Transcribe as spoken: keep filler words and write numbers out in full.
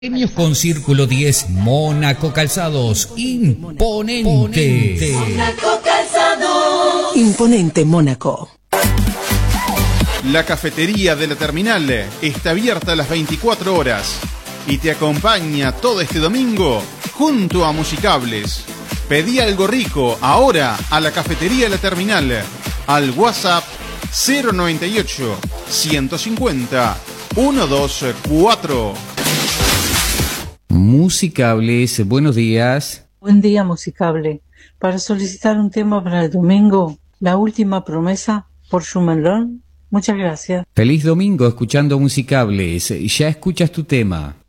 Premios con Círculo diez, Mónaco Calzados, imponente. Mónaco Calzados. Imponente Mónaco. La cafetería de la terminal está abierta a las veinticuatro horas y te acompaña todo este domingo junto a Musicables. Pedí algo rico ahora a la cafetería de la terminal al WhatsApp cero noventa y ocho, ciento cincuenta, ciento veinticuatro. Musicables, buenos días. Buen día, Musicable. Para solicitar un tema para el domingo, La última promesa, por Schumann. Muchas gracias. Feliz domingo escuchando Musicables. Ya escuchas tu tema.